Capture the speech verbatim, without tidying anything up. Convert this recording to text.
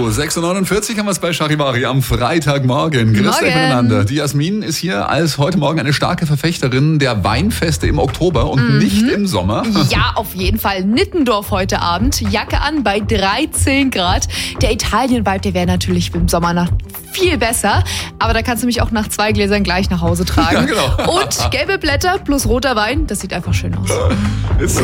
So, sechs Uhr neunundvierzig haben wir es bei Charivari am Freitagmorgen. Grüß euch miteinander. Die Jasmin ist hier als heute Morgen eine starke Verfechterin der Weinfeste im Oktober und mhm. nicht im Sommer. Ja, auf jeden Fall. Nittendorf heute Abend. Jacke an bei dreizehn Grad. Der Italien-Vibe, der wäre natürlich im Sommer noch viel besser. Aber da kannst du mich auch nach zwei Gläsern gleich nach Hause tragen. Ja, genau. Und gelbe Blätter plus roter Wein, das sieht einfach schön aus. Ist so.